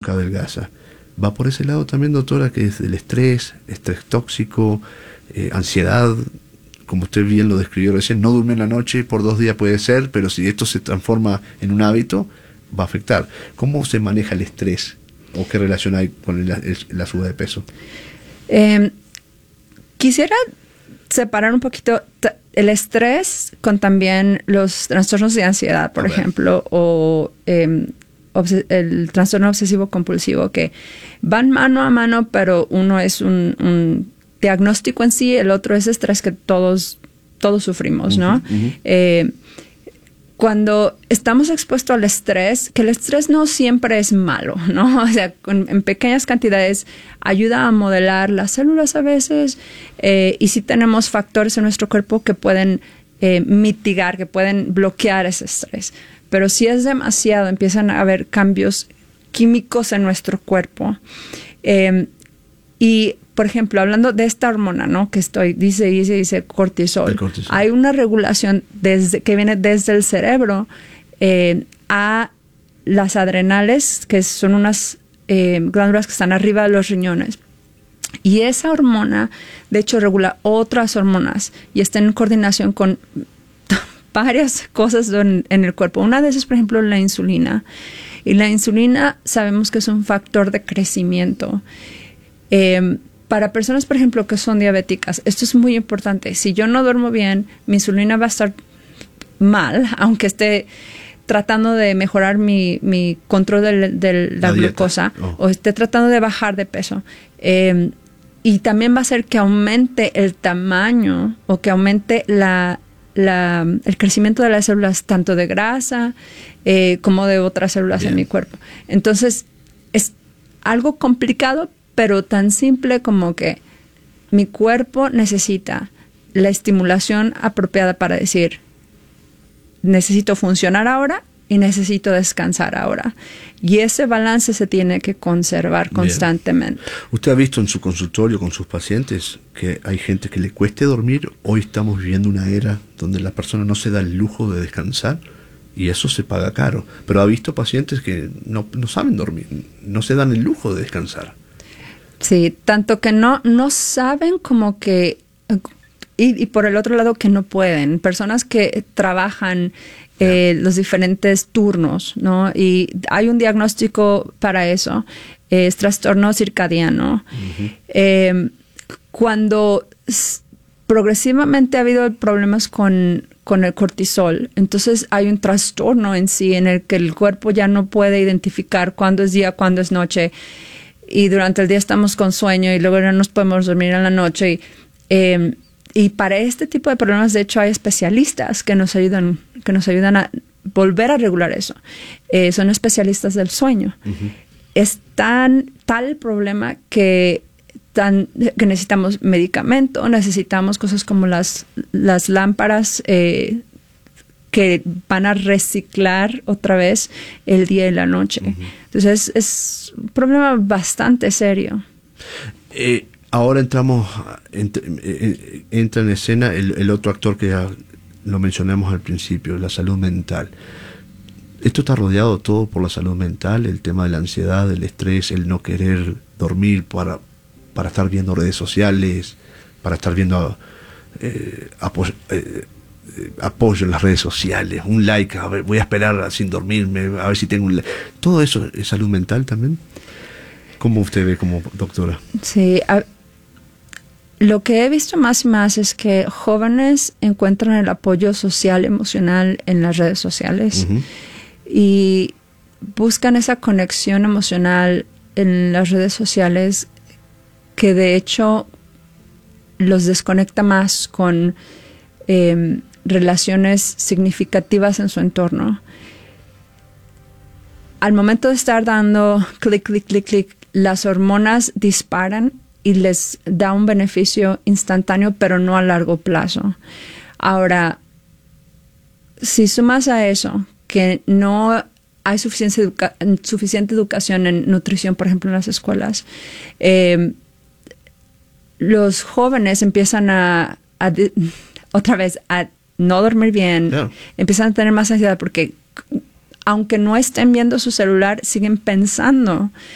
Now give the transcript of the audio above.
nunca adelgaza. ¿Va por ese lado también, doctora, que es el estrés tóxico, ansiedad? Como usted bien lo describió recién, no duerme en la noche, por 2 días puede ser, pero si esto se transforma en un hábito, va a afectar. ¿Cómo se maneja el estrés? ¿O qué relación hay con la suba de peso? Quisiera separar un poquito el estrés con también los trastornos de ansiedad, por ejemplo, o el trastorno obsesivo compulsivo, que van mano a mano, pero uno es un diagnóstico en sí, el otro es estrés que todos sufrimos, ¿no? Cuando estamos expuestos al estrés, que el estrés no siempre es malo, ¿no? O sea, en pequeñas cantidades ayuda a modelar las células a veces, y sí tenemos factores en nuestro cuerpo que pueden mitigar, que pueden bloquear ese estrés. Pero si es demasiado, empiezan a haber cambios químicos en nuestro cuerpo. Y, por ejemplo, hablando de esta hormona, ¿no? Que dice cortisol. Hay una regulación que viene desde el cerebro a las adrenales, que son unas glándulas que están arriba de los riñones. Y esa hormona, de hecho, regula otras hormonas y está en coordinación con varias cosas en el cuerpo. Una de esas, por ejemplo, la insulina. Y la insulina sabemos que es un factor de crecimiento. Para personas, por ejemplo, que son diabéticas, esto es muy importante. Si yo no duermo bien, mi insulina va a estar mal, aunque esté tratando de mejorar mi control de la glucosa, o esté tratando de bajar de peso. Y también va a hacer que aumente el tamaño o que aumente el crecimiento de las células, tanto de grasa como de otras células en mi cuerpo. Entonces, es algo complicado, pero tan simple como que mi cuerpo necesita la estimulación apropiada para decir, necesito funcionar ahora y necesito descansar ahora. Y ese balance se tiene que conservar constantemente. ¿Usted ha visto en su consultorio con sus pacientes que hay gente que le cueste dormir? Hoy estamos viviendo una era donde la persona no se da el lujo de descansar y eso se paga caro. Pero ha visto pacientes que no saben dormir, no se dan el lujo de descansar. Sí, tanto que no saben como que... Y por el otro lado que no pueden. Personas que trabajan los diferentes turnos, ¿no? Y hay un diagnóstico para eso. Es trastorno circadiano. Cuando progresivamente ha habido problemas con el cortisol, entonces hay un trastorno en sí en el que el cuerpo ya no puede identificar cuándo es día, cuándo es noche. Y durante el día estamos con sueño y luego no nos podemos dormir en la noche. Y para este tipo de problemas, de hecho, hay especialistas que nos ayudan a volver a regular eso. Son especialistas del sueño. Es tal el problema que necesitamos medicamento, necesitamos cosas como las lámparas que van a reciclar otra vez el día y la noche. Entonces es un problema bastante serio. Ahora entra en escena el otro actor que ya lo mencionamos al principio, la salud mental. Esto está rodeado todo por la salud mental, el tema de la ansiedad, el estrés, el no querer dormir para estar viendo redes sociales, para estar viendo apoyo en las redes sociales, un like, a ver, voy a esperar sin dormirme, a ver si tengo un like. ¿Todo eso es salud mental también? ¿Cómo usted ve como doctora? Sí, lo que he visto más y más es que jóvenes encuentran el apoyo social, emocional en las redes sociales y buscan esa conexión emocional en las redes sociales que de hecho los desconecta más con relaciones significativas en su entorno. Al momento de estar dando clic, clic, clic, clic, las hormonas disparan y les da un beneficio instantáneo, pero no a largo plazo. Ahora, si sumas a eso que no hay suficiente educación en nutrición, por ejemplo, en las escuelas, los jóvenes empiezan otra vez a no dormir bien, empiezan a tener más ansiedad porque aunque no estén viendo su celular, siguen pensando